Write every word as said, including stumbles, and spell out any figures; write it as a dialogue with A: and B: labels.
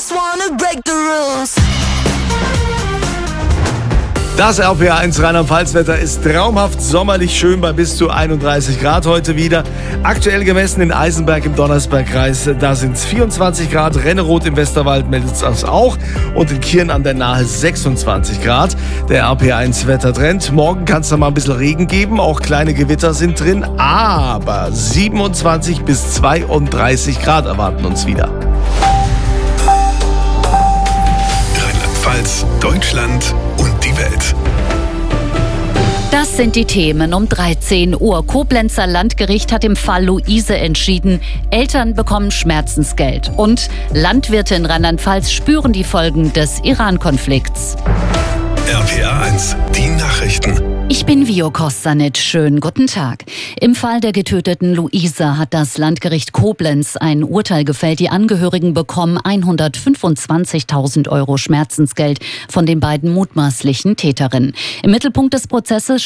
A: just wanna break the rules.
B: Das R P A eins Rheinland-Pfalz-Wetter ist traumhaft sommerlich schön bei bis zu einunddreißig Grad heute wieder. Aktuell gemessen in Eisenberg im Donnersbergkreis, da sind es vierundzwanzig Grad. Renneroth im Westerwald meldet es auch und in Kirn an der Nahe sechsundzwanzig Grad. Der R P A eins Wettertrend. Morgen kann es noch mal ein bisschen Regen geben, auch kleine Gewitter sind drin, aber siebenundzwanzig bis zweiunddreißig Grad erwarten uns wieder.
C: Rheinland-Pfalz, Deutschland und die Welt.
D: Das sind die Themen um dreizehn Uhr. Koblenzer Landgericht hat im Fall Luise entschieden, Eltern bekommen Schmerzensgeld. Und Landwirte in Rheinland-Pfalz spüren die Folgen des Iran-Konflikts.
C: R P A eins, die Nachrichten.
D: Ich bin Vio Kostanic. Schönen guten Tag. Im Fall der getöteten Luise hat das Landgericht Koblenz ein Urteil gefällt. Die Angehörigen bekommen hundertfünfundzwanzigtausend Euro Schmerzensgeld von den beiden mutmaßlichen Täterinnen. Im Mittelpunkt des Prozesses